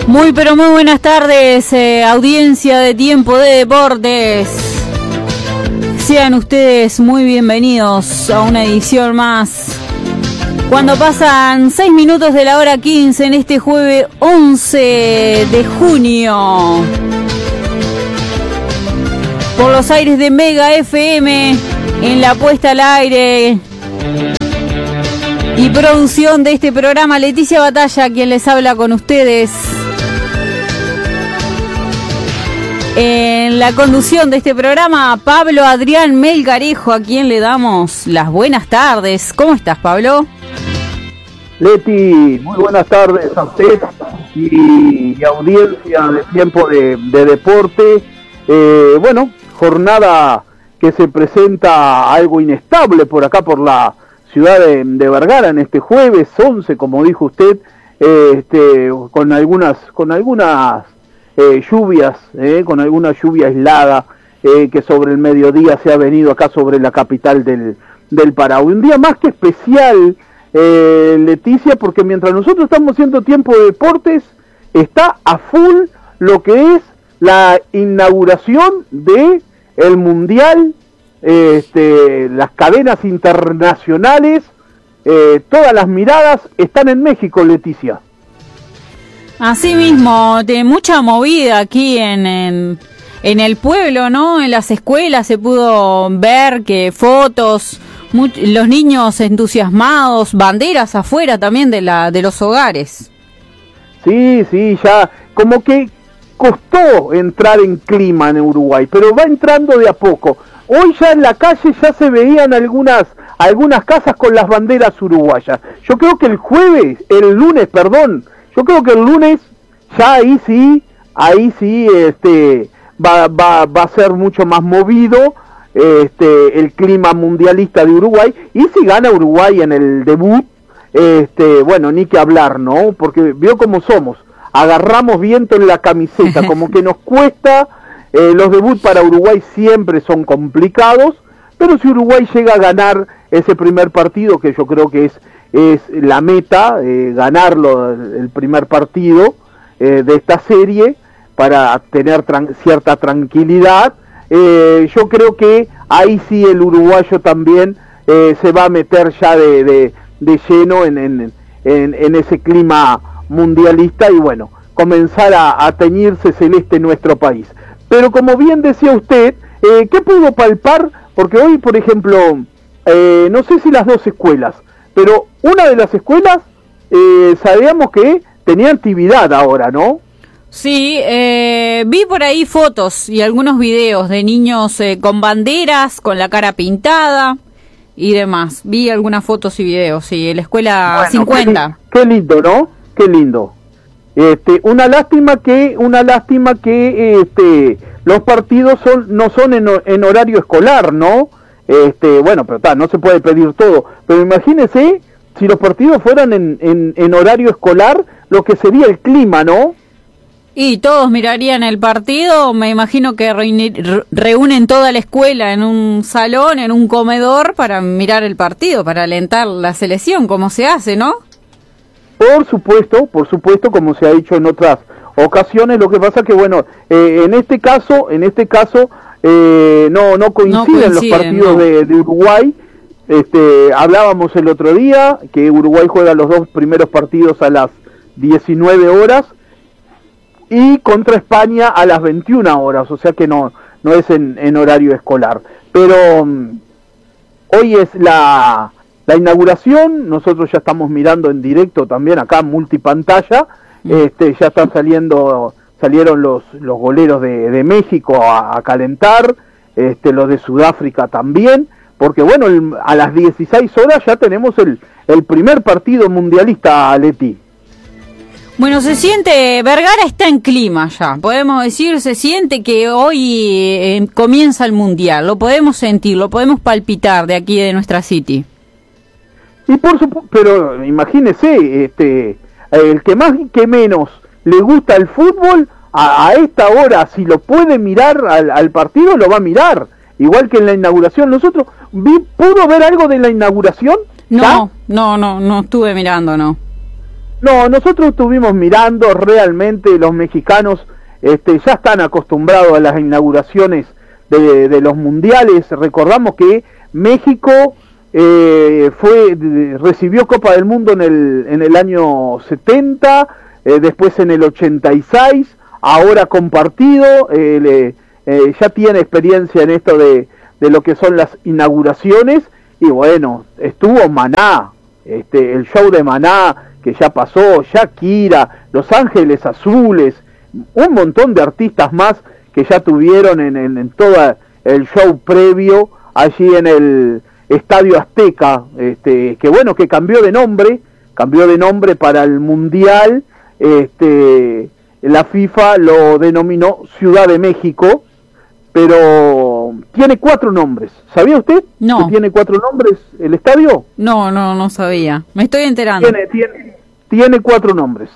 Muy pero muy buenas tardes, audiencia de Tiempo de Deportes. Sean ustedes muy bienvenidos a una edición más. Cuando pasan 6 minutos de la hora 15 en este jueves 11 de junio. Por los aires de Mega FM, en la puesta al aire y producción de este programa, Leticia Batalla, quien les habla con ustedes. En la conducción de este programa, Pablo Adrián Melgarejo, a quien le damos las buenas tardes. ¿Cómo estás, Pablo? Leti, muy buenas tardes a usted y audiencia de Tiempo de Deporte. Bueno, jornada que se presenta algo inestable por acá, por la ciudad de Vergara, en este jueves 11, como dijo usted, con algunas lluvias, con alguna lluvia aislada que sobre el mediodía se ha venido acá sobre la capital del Paraguay. Un día más que especial, Leticia, porque mientras nosotros estamos haciendo Tiempo de Deportes, está a full lo que es la inauguración de el Mundial, las cadenas internacionales, todas las miradas están en México, Leticia. Así mismo, de mucha movida aquí en el pueblo, ¿no? En las escuelas se pudo ver que fotos, los niños entusiasmados, banderas afuera también de los hogares. Sí, ya como que costó entrar en clima en Uruguay, pero va entrando de a poco. Hoy ya en la calle ya se veían algunas casas con las banderas uruguayas. Yo creo que el lunes, yo creo que el lunes ya ahí sí, va a ser mucho más movido el clima mundialista de Uruguay, y si gana Uruguay en el debut, bueno, ni que hablar, ¿no? Porque vio cómo somos, agarramos viento en la camiseta, como que nos cuesta, los debuts para Uruguay siempre son complicados, pero si Uruguay llega a ganar ese primer partido, que yo creo que es la meta, ganarlo, el primer partido de esta serie, para tener cierta tranquilidad, yo creo que ahí sí el uruguayo también se va a meter ya de lleno en ese clima mundialista y bueno, comenzar a teñirse celeste nuestro país. Pero como bien decía usted, ¿qué pudo palpar? Porque hoy, por ejemplo, no sé si las dos escuelas, pero una de las escuelas sabíamos que tenía actividad ahora, ¿no? Sí, vi por ahí fotos y algunos videos de niños con banderas, con la cara pintada y demás. Vi algunas fotos y videos, sí, en la escuela 50. Qué lindo, ¿no? Qué lindo. Una lástima que los partidos no son en horario escolar, ¿no? Bueno, pero no se puede pedir todo. Pero imagínese si los partidos fueran en horario escolar, lo que sería el clima, ¿no? Y todos mirarían el partido, me imagino que reúnen toda la escuela en un salón, en un comedor, para mirar el partido, para alentar la selección, como se hace, ¿no? Por supuesto, como se ha dicho en otras ocasiones. Lo que pasa que, bueno, en este caso no coinciden los partidos, ¿no? de Uruguay. Hablábamos el otro día que Uruguay juega los dos primeros partidos a las 19 horas y contra España a las 21 horas, o sea que no es en horario escolar. Pero hoy es la inauguración, nosotros ya estamos mirando en directo también acá, multipantalla, ya salieron los goleros de México a calentar, los de Sudáfrica también, porque bueno, a las 16 horas ya tenemos el primer partido mundialista, Leti. Bueno, se siente, Vergara está en clima ya, podemos decir, se siente que hoy comienza el Mundial, lo podemos sentir, lo podemos palpitar de aquí de nuestra City. Y por supuesto, pero imagínese, el que más y que menos le gusta el fútbol, a esta hora, si lo puede mirar al partido, lo va a mirar, igual que en la inauguración. Nosotros, ¿pudo ver algo de la inauguración? No estuve mirando, no. No, nosotros estuvimos mirando, realmente los mexicanos ya están acostumbrados a las inauguraciones de los mundiales. Recordamos que México recibió Copa del Mundo en el año 70, después en el 86, ahora compartido, ya tiene experiencia en esto de lo que son las inauguraciones, y bueno, estuvo Maná, el show de Maná que ya pasó, Shakira, Los Ángeles Azules, un montón de artistas más que ya tuvieron en todo el show previo allí en el Estadio Azteca, que bueno, que cambió de nombre para el Mundial. La FIFA lo denominó Ciudad de México, pero tiene 4 nombres. ¿Sabía usted no. que tiene 4 nombres el estadio? No sabía. Me estoy enterando. Tiene 4 nombres.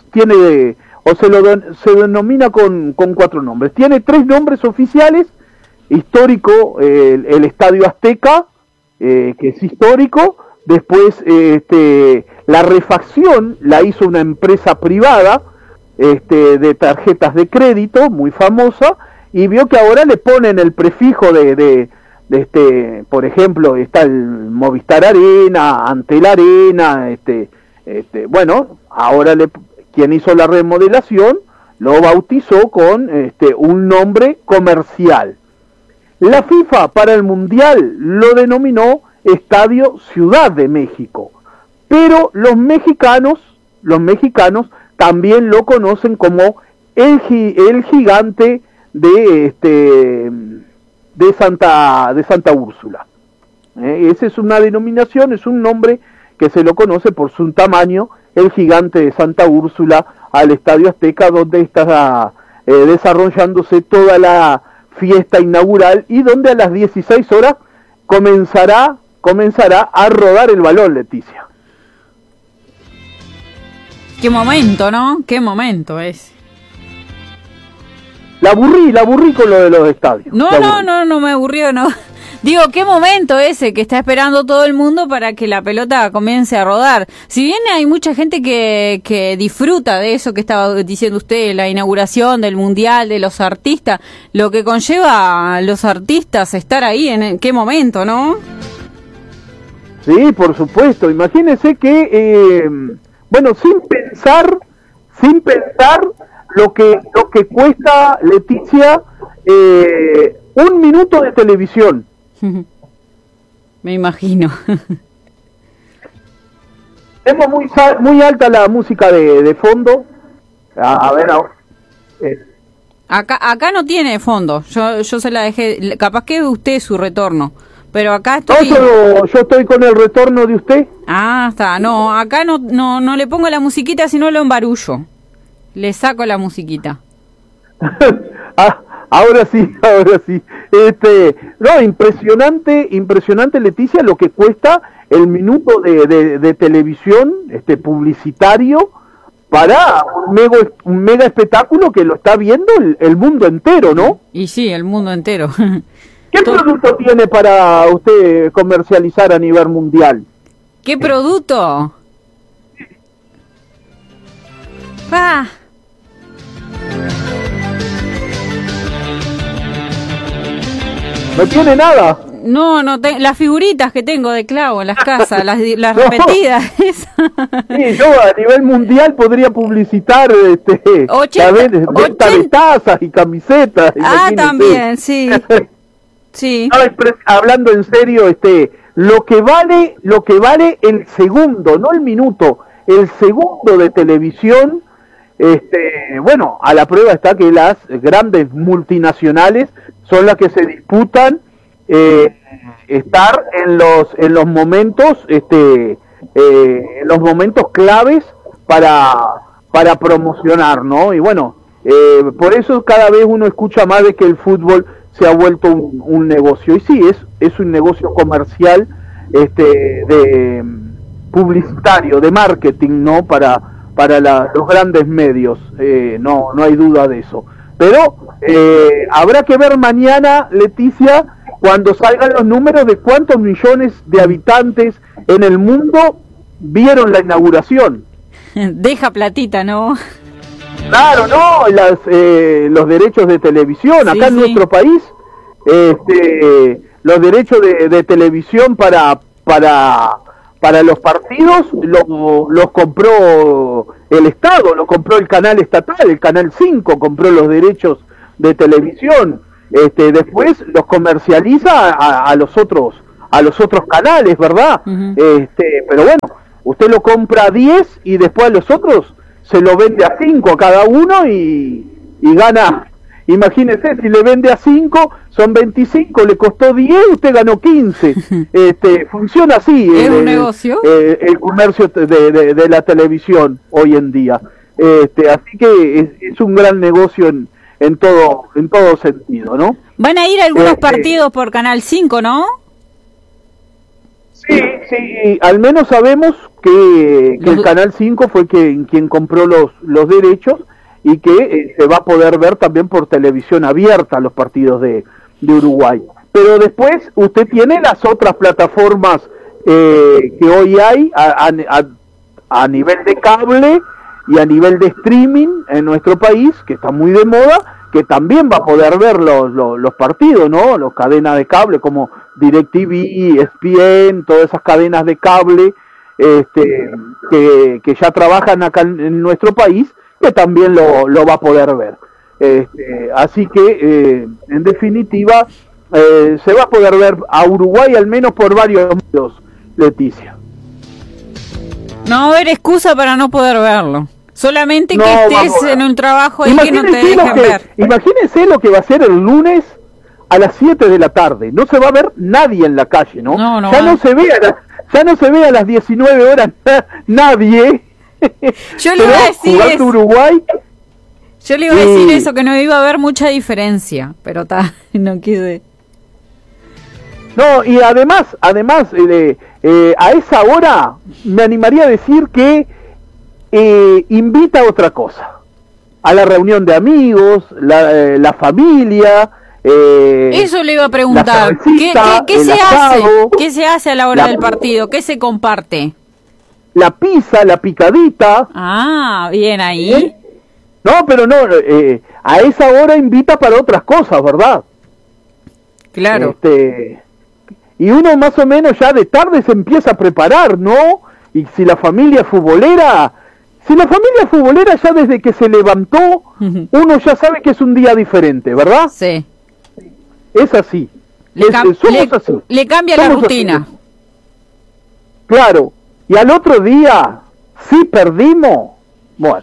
Se denomina con 4 nombres. Tiene 3 nombres oficiales. Histórico, el Estadio Azteca, que es histórico. Después la refacción la hizo una empresa privada de tarjetas de crédito muy famosa, y vio que ahora le ponen el prefijo por ejemplo, está el Movistar Arena, Antel Arena, bueno, ahora quien hizo la remodelación lo bautizó con un nombre comercial. La FIFA para el Mundial lo denominó Estadio Ciudad de México, pero los mexicanos también lo conocen como el gigante de Santa Úrsula. Esa es una denominación, es un nombre que se lo conoce por su tamaño, el gigante de Santa Úrsula, al Estadio Azteca, donde está desarrollándose toda la fiesta inaugural, y donde a las 16 horas comenzará a rodar el balón, Leticia. Qué momento, ¿no? Qué momento es. La aburrí con lo de los estadios. No me aburrió, no. Digo, qué momento ese que está esperando todo el mundo para que la pelota comience a rodar. Si bien hay mucha gente que disfruta de eso que estaba diciendo usted, la inauguración del Mundial, de los artistas, lo que conlleva a los artistas estar ahí, en qué momento, ¿no? Sí, por supuesto. Imagínese que, bueno, sin pensar lo que cuesta, Leticia, 1 minuto de televisión. Me imagino. Tenemos muy alta la música de fondo. A ver ahora. Acá no tiene fondo. Yo se la dejé. Capaz que usted su retorno. Pero acá estoy. Yo estoy con el retorno de usted. Ah, está. No, acá no le pongo la musiquita, sino lo embarullo. Le saco la musiquita. Ahora sí. No, impresionante, Leticia, lo que cuesta el minuto de televisión publicitario para un mega espectáculo que lo está viendo el mundo entero, ¿no? Y sí, el mundo entero. ¿Qué producto tiene para usted comercializar a nivel mundial? ¿Qué producto? ¿No tiene nada? No, las figuritas que tengo de clavo en las casas, las no. Repetidas. Sí, yo a nivel mundial podría publicitar 80 de tazas y camisetas. También, sí. Sí. No, hablando en serio, lo que vale el segundo, no el minuto, el segundo de televisión, bueno, a la prueba está que las grandes multinacionales son las que se disputan estar en los momentos claves para promocionar, ¿no? Y bueno, por eso cada vez uno escucha más de que el fútbol se ha vuelto un negocio, y sí, es un negocio comercial, de publicitario, de marketing, ¿no? Para los grandes medios, no hay duda de eso. Pero habrá que ver mañana, Leticia, cuando salgan los números de cuántos millones de habitantes en el mundo vieron la inauguración. Deja platita, ¿no? Claro, no, los derechos de televisión, acá en nuestro país, los derechos de televisión para los partidos los compró el Estado, lo compró el canal estatal, el Canal 5 compró los derechos de televisión, después los comercializa a los otros canales, ¿verdad? Pero bueno, usted lo compra a 10 y después a los otros se lo vende a 5 a cada uno y gana. Imagínese, si le vende a 5, son 25, le costó 10, usted ganó 15. Funciona así. ¿Es un negocio? El comercio de la televisión hoy en día. Así que es un gran negocio en todo sentido, ¿no? Van a ir algunos partidos por Canal 5, ¿no? Sí, al menos sabemos que el Canal 5 fue quien compró los derechos y que se va a poder ver también por televisión abierta los partidos de Uruguay. Pero después usted tiene las otras plataformas que hoy hay a nivel de cable y a nivel de streaming en nuestro país, que está muy de moda, que también va a poder ver los partidos, ¿no? Los cadenas de cable como DirecTV, ESPN, todas esas cadenas de cable que ya trabajan acá en nuestro país, que también lo va a poder ver. Así que, en definitiva, se va a poder ver a Uruguay al menos por varios medios, Leticia. No va a haber excusa para no poder verlo. Solamente que estés en un trabajo y que no te dejen ver. Imagínense lo que va a ser el lunes a las 7 de la tarde. No se va a ver nadie en la calle, ¿no? Ya no se ve a las 19 horas nadie. Yo le iba a decir eso. Uruguay. Yo le iba a decir eso, que no iba a haber mucha diferencia, pero no quise. No, y además a esa hora me animaría a decir que invita a otra cosa, a la reunión de amigos, la familia. Eso le iba a preguntar. ¿Qué se hace? ¿Qué se hace a la hora del partido? ¿Qué se comparte? La pizza, la picadita. Ah, bien ahí. No, pero no, a esa hora invita para otras cosas, ¿verdad? Claro. Y uno más o menos ya de tarde se empieza a preparar, ¿no? Y si la familia futbolera ya desde que se levantó, uno ya sabe que es un día diferente, ¿verdad? Sí. Es así. Somos así. Le cambia la rutina. Así. Claro. Y al otro día, si perdimos, bueno,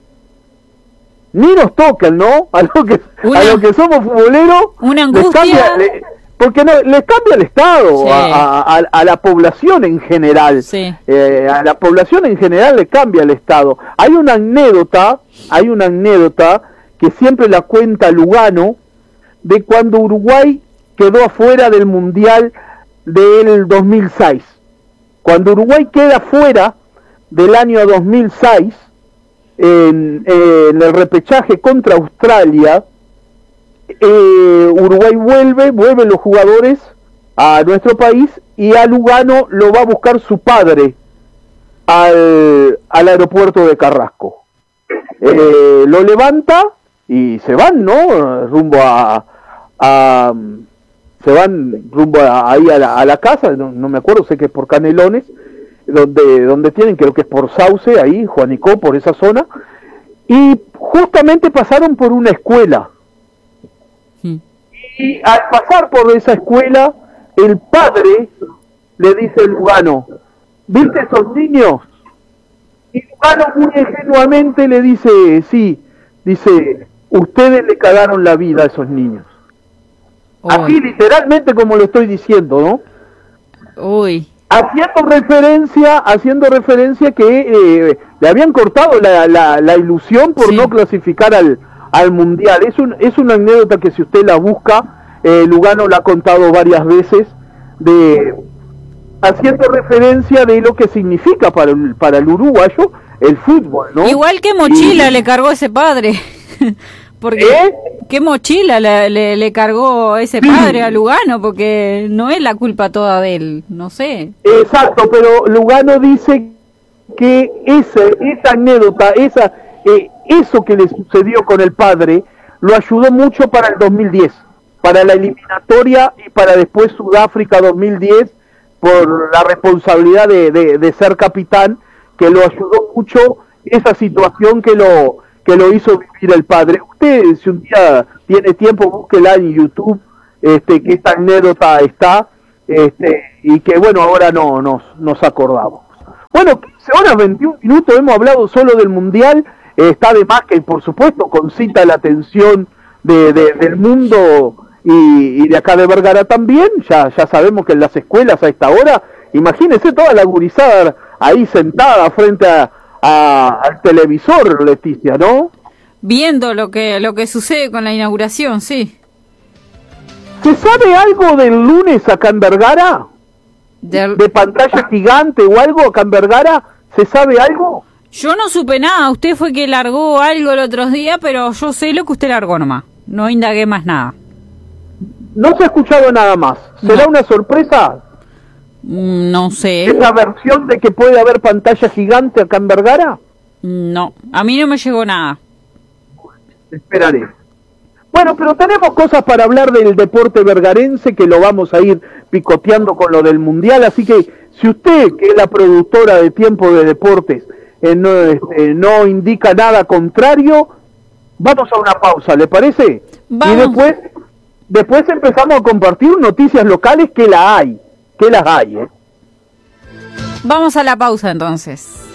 ni nos tocan, ¿no? A lo que somos futboleros, una angustia. Porque les cambia el estado, sí, a la población en general. Sí. A la población en general le cambia el estado. Hay una anécdota que siempre la cuenta Lugano, de cuando Uruguay quedó afuera del Mundial del 2006. Cuando Uruguay queda fuera del año 2006, en el repechaje contra Australia, Uruguay vuelven los jugadores a nuestro país y a Lugano lo va a buscar su padre al aeropuerto de Carrasco. Lo levanta y se van, ¿no? Rumbo ahí a la casa, no me acuerdo, sé que es por Canelones, donde tienen, creo que es por Sauce, ahí, Juanicó, por esa zona, y justamente pasaron por una escuela. Y al pasar por esa escuela, el padre le dice a Lugano, ¿viste esos niños? Y Lugano muy ingenuamente le dice, sí, dice, ustedes le cagaron la vida a esos niños. Así literalmente como lo estoy diciendo, ¿no? Uy. Haciendo referencia que le habían cortado la ilusión por no clasificar al Mundial. Es una anécdota que si usted la busca, Lugano la ha contado varias veces, haciendo referencia de lo que significa para el uruguayo el fútbol, ¿no? Igual que mochila le cargó ese padre. Porque qué mochila le cargó ese padre a Lugano, porque no es la culpa toda de él, no sé. Exacto, pero Lugano dice que esa anécdota, eso que le sucedió con el padre, lo ayudó mucho para el 2010, para la eliminatoria y para después Sudáfrica 2010, por la responsabilidad de ser capitán, que lo ayudó mucho esa situación que lo hizo vivir el padre. Usted, si un día tiene tiempo, búsquela en YouTube, que esta anécdota está, y que bueno, ahora no nos acordamos. Bueno, 15 horas 21 minutos, hemos hablado solo del Mundial, está de más que por supuesto concita la atención del mundo y de acá de Vergara también. Ya sabemos que en las escuelas a esta hora, imagínese toda la gurizada ahí sentada frente al televisor, Leticia, ¿no? Viendo lo que sucede con la inauguración, sí. ¿Se sabe algo del lunes acá en Vergara? ¿De pantalla gigante o algo acá en Vergara? ¿Se sabe algo? Yo no supe nada. Usted fue que largó algo el otro día, pero yo sé lo que usted largó nomás. No indagué más nada. No se ha escuchado nada más. ¿Será una sorpresa? No sé. ¿Esa versión de que puede haber pantalla gigante acá en Vergara? No, a mí no me llegó nada. Esperaré. Bueno, pero tenemos cosas para hablar del deporte vergarense, que lo vamos a ir picoteando con lo del Mundial, así que si usted, que es la productora de Tiempo de Deportes, no indica nada contrario, vamos a una pausa, ¿le parece? Vamos. Y después empezamos a compartir noticias locales, que las hay, ¿eh? Vamos a la pausa entonces.